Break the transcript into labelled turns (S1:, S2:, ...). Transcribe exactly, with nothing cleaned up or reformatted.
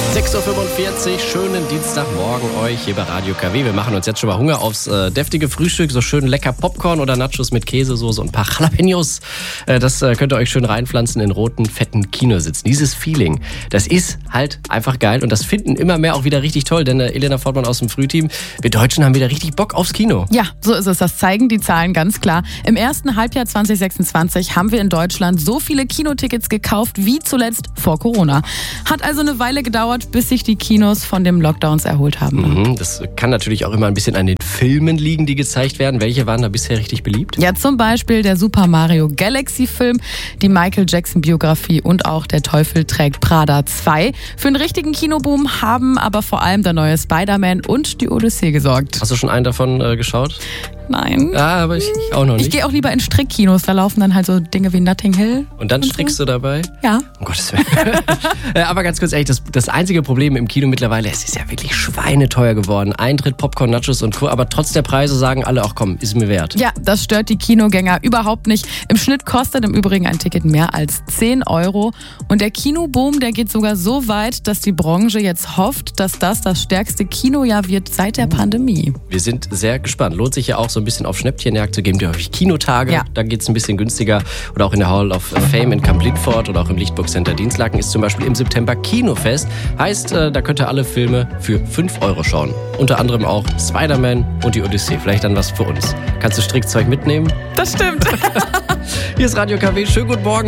S1: sechs Uhr fünfundvierzig, schönen Dienstagmorgen euch hier bei Radio K W. Wir machen uns jetzt schon mal Hunger aufs äh, deftige Frühstück. So schön lecker Popcorn oder Nachos mit Käsesoße und ein paar Jalapenos. Äh, das äh, könnt ihr euch schön reinpflanzen in roten, fetten Kinositzen. Dieses Feeling, das ist halt einfach geil. Und das finden immer mehr auch wieder richtig toll. Denn äh, Elena Fortmann aus dem Frühteam, wir Deutschen haben wieder richtig Bock aufs Kino.
S2: Ja, so ist es. Das zeigen die Zahlen ganz klar. Im ersten Halbjahr zwanzig sechsundzwanzig haben wir in Deutschland so viele Kinotickets gekauft wie zuletzt vor Corona. Hat also eine Weile gedauert, bis sich die Kinos von dem Lockdowns erholt haben.
S1: Mhm, das kann natürlich auch immer ein bisschen an den Filmen liegen, die gezeigt werden. Welche waren da bisher richtig beliebt?
S2: Ja, zum Beispiel der Super Mario Galaxy Film, die Michael Jackson Biografie und auch Der Teufel trägt Prada zwei. Für einen richtigen Kinoboom haben aber vor allem der neue Spider-Man und die Odyssee gesorgt.
S1: Hast du schon einen davon äh, geschaut?
S2: Nein.
S1: Ah, aber ich, ich auch noch nicht.
S2: Ich gehe auch lieber in Strickkinos, da laufen dann halt so Dinge wie Notting Hill.
S1: Und dann
S2: und
S1: strickst
S2: so.
S1: du dabei?
S2: Ja.
S1: Um Gottes Willen. Aber ganz kurz, ehrlich, das, das einzige Problem im Kino mittlerweile, es ist ja wirklich schweineteuer geworden. Eintritt, Popcorn, Nachos und Co. Aber trotz der Preise sagen alle, ach komm, ist mir wert.
S2: Ja, das stört die Kinogänger überhaupt nicht. Im Schnitt kostet im Übrigen ein Ticket mehr als zehn Euro. Und der Kinoboom, der geht sogar so weit, dass die Branche jetzt hofft, dass das das stärkste Kinojahr wird seit der Pandemie.
S1: Wir sind sehr gespannt. Lohnt sich ja auch so ein bisschen auf Schnäppchenjagd zu gehen. Die häufig Kinotage,
S2: Ja.
S1: da geht es ein bisschen günstiger. Oder auch in der Hall of Fame in Camp Lidford oder auch im Lichtburg Center Dienstlaken ist zum Beispiel im September Kinofest. Heißt, äh, da könnt ihr alle Filme für fünf Euro schauen. Unter anderem auch Spider-Man und die Odyssee. Vielleicht dann was für uns. Kannst du Strickzeug mitnehmen?
S2: Das stimmt.
S1: Hier ist Radio K W. Schönen guten Morgen.